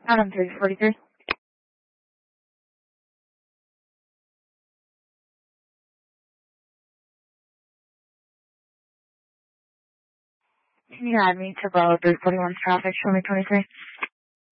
Adam 343. Can you add me to Bravo 341's traffic? Show me 23.